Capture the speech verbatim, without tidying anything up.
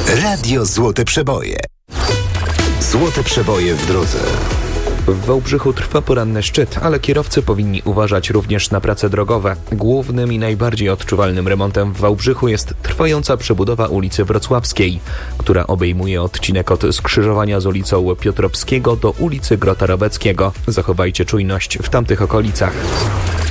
Radio Złote Przeboje. Złote Przeboje w drodze. W Wałbrzychu trwa poranny szczyt, ale kierowcy powinni uważać również na prace drogowe. Głównym i najbardziej odczuwalnym remontem w Wałbrzychu jest trwająca przebudowa ulicy Wrocławskiej, która obejmuje odcinek od skrzyżowania z ulicą Piotrowskiego do ulicy Grota Robeckiego. Zachowajcie czujność w tamtych okolicach.